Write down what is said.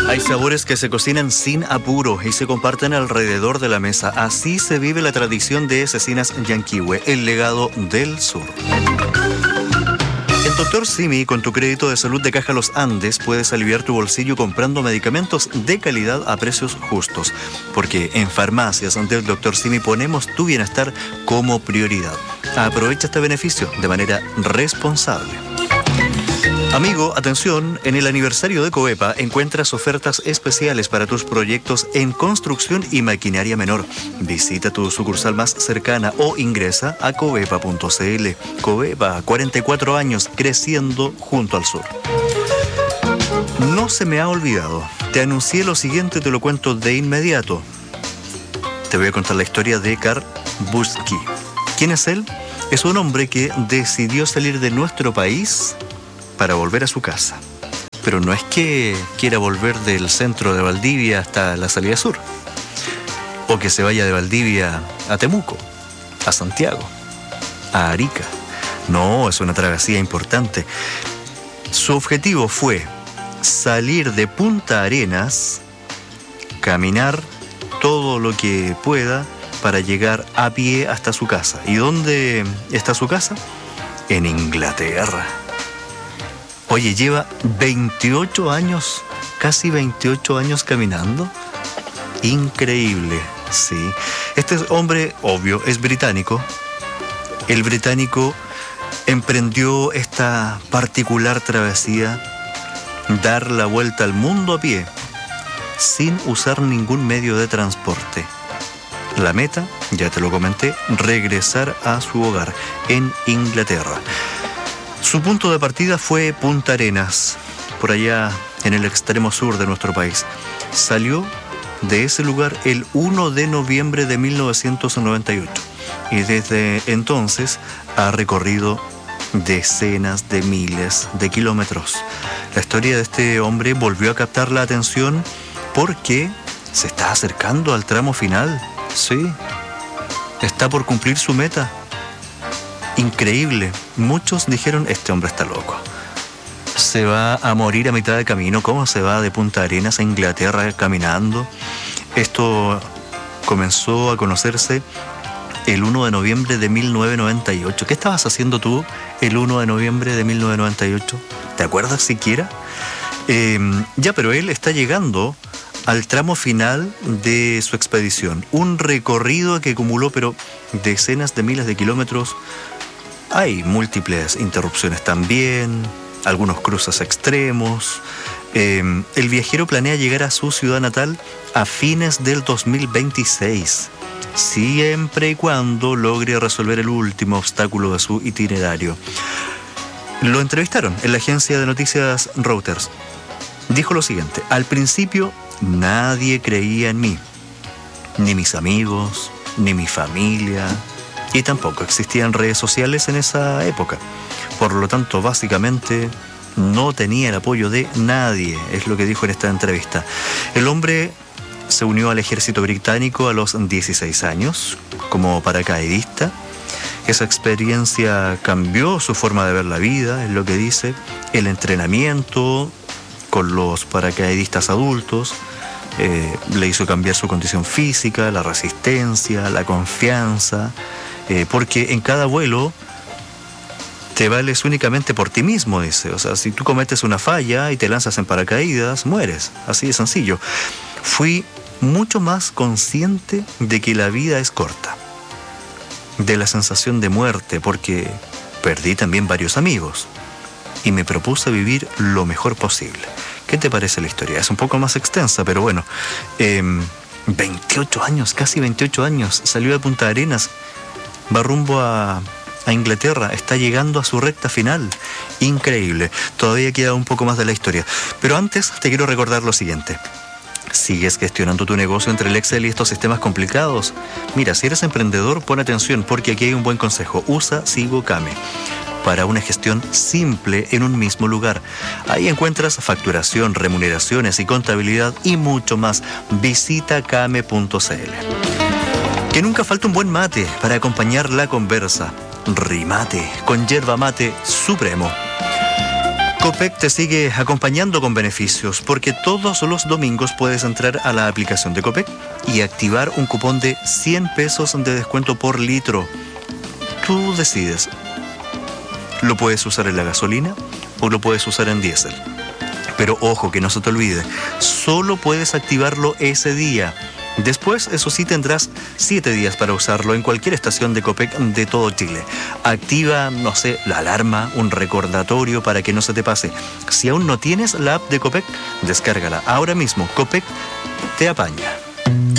Hay sabores que se cocinan sin apuro y se comparten alrededor de la mesa. Así se vive la tradición de Cecinas Yanquihue, el legado del sur. En Dr. Simi, con tu crédito de salud de Caja Los Andes, puedes aliviar tu bolsillo comprando medicamentos de calidad a precios justos. Porque en farmacias del Dr. Simi ponemos tu bienestar como prioridad. Aprovecha este beneficio de manera responsable. Amigo, atención, en el aniversario de Covepa encuentras ofertas especiales para tus proyectos en construcción y maquinaria menor. Visita tu sucursal más cercana o ingresa a covepa.cl. Covepa, 44 años creciendo junto al sur. No se me ha olvidado. Te anuncié lo siguiente, te lo cuento de inmediato. Te voy a contar la historia de Karl Buzsky. ¿Quién es él? Es un hombre que decidió salir de nuestro país para volver a su casa. Pero no es que quiera volver del centro de Valdivia hasta la salida sur, o que se vaya de Valdivia a Temuco, a Santiago, a Arica. No, es una travesía importante. Su objetivo fue salir de Punta Arenas, caminar todo lo que pueda para llegar a pie hasta su casa. ¿Y dónde está su casa? En Inglaterra. Oye, lleva 28 años, casi 28 años caminando. Increíble, sí. Este hombre, obvio, es británico. El británico emprendió esta particular travesía, dar la vuelta al mundo a pie, sin usar ningún medio de transporte. La meta, ya te lo comenté, regresar a su hogar en Inglaterra. Su punto de partida fue Punta Arenas, por allá en el extremo sur de nuestro país. Salió de ese lugar el 1 de noviembre de 1998 y desde entonces ha recorrido decenas de miles de kilómetros. La historia de este hombre volvió a captar la atención porque se está acercando al tramo final. Sí, está por cumplir su meta. Increíble. Muchos dijeron, este hombre está loco. Se va a morir a mitad de camino. ¿Cómo se va de Punta Arenas a Inglaterra caminando? Esto comenzó a conocerse el 1 de noviembre de 1998. ¿Qué estabas haciendo tú el 1 de noviembre de 1998? ¿Te acuerdas siquiera? Pero él está llegando al tramo final de su expedición. Un recorrido que acumuló, pero decenas de miles de kilómetros. Hay múltiples interrupciones también, algunos cruces extremos. El viajero planea llegar a su ciudad natal a fines del 2026, siempre y cuando logre resolver el último obstáculo de su itinerario. Lo entrevistaron en la agencia de noticias Reuters. Dijo lo siguiente: al principio nadie creía en mí, ni mis amigos, ni mi familia, y tampoco existían redes sociales en esa época. Por lo tanto, básicamente, no tenía el apoyo de nadie, es lo que dijo en esta entrevista. El hombre se unió al ejército británico a los 16 años como paracaidista. Esa experiencia cambió su forma de ver la vida, es lo que dice. El entrenamiento con los paracaidistas adultos le hizo cambiar su condición física, la resistencia, la confianza, porque en cada vuelo te vales únicamente por ti mismo, dice. O sea, si tú cometes una falla y te lanzas en paracaídas, mueres. Así de sencillo. Fui mucho más consciente de que la vida es corta, de la sensación de muerte, porque perdí también varios amigos y me propuse vivir lo mejor posible. ¿Qué te parece la historia? Es un poco más extensa, pero bueno, 28 años, casi 28 años, salió de Punta Arenas, va rumbo a Inglaterra, está llegando a su recta final. Increíble. Todavía queda un poco más de la historia, pero antes te quiero recordar lo siguiente. ¿Sigues gestionando tu negocio entre el Excel y estos sistemas complicados? Mira, si eres emprendedor, pon atención, porque aquí hay un buen consejo. Usa SigoKame para una gestión simple en un mismo lugar. Ahí encuentras facturación, remuneraciones y contabilidad y mucho más. Visita kame.cl. Que nunca falte un buen mate para acompañar la conversa. Rimate con yerba mate supremo. Copec te sigue acompañando con beneficios porque todos los domingos puedes entrar a la aplicación de Copec y activar un cupón de 100 pesos de descuento por litro. Tú decides. Lo puedes usar en la gasolina o lo puedes usar en diésel. Pero ojo, que no se te olvide, solo puedes activarlo ese día. Después, eso sí, tendrás 7 días para usarlo en cualquier estación de Copec de todo Chile. Activa, no sé, la alarma, un recordatorio para que no se te pase. Si aún no tienes la app de Copec, descárgala ahora mismo. Copec te apaña.